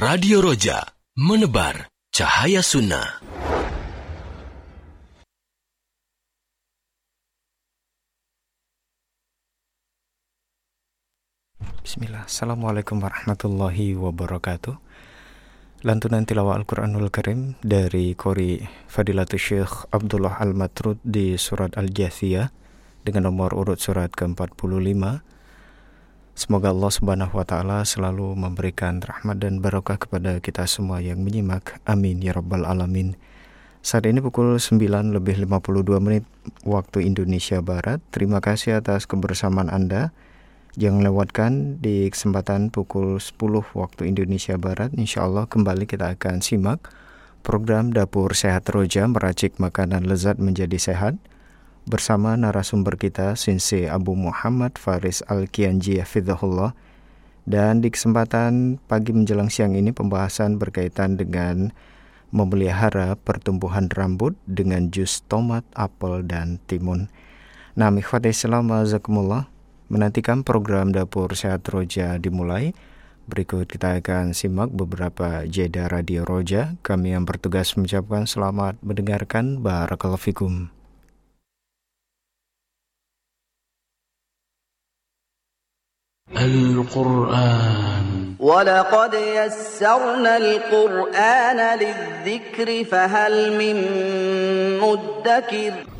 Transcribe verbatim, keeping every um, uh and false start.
Radio Roja, menebar cahaya sunnah. Bismillah. Assalamualaikum warahmatullahi wabarakatuh. Lantunan tilawah Al-Quranul Karim dari Qori Fadilatul Syekh Abdullah Al-Matrud di surat Al-Jathiyah dengan nomor urut surat ke empat puluh lima. Semoga Allah Subhanahu wa taala selalu memberikan rahmat dan barakah kepada kita semua yang menyimak. Amin ya rabbal alamin. Saat ini pukul sembilan lebih lima puluh dua menit waktu Indonesia Barat. Terima kasih atas kebersamaan Anda. Jangan lewatkan di kesempatan pukul sepuluh waktu Indonesia Barat. Insya Allah kembali kita akan simak program Dapur Sehat Roja, meracik makanan lezat menjadi sehat, bersama narasumber kita Sensei Abu Muhammad Faris Al-Kianji Hafizahullah. Dan di kesempatan pagi menjelang siang ini pembahasan berkaitan dengan memelihara pertumbuhan rambut dengan jus tomat, apel, dan timun. Nah, ikhwati Islam azakumullah, menantikan program Dapur Sehat Roja dimulai. Berikut kita akan simak beberapa jeda Radio Roja. Kami yang bertugas mengucapkan selamat mendengarkan. Barakallahu fikum. Al-Quran. وَلَقَدْ يَسَّرْنَا الْقُرْآنَ لِلذِّكْرِ فَهَلْ مِن مُّدَّكِرٍ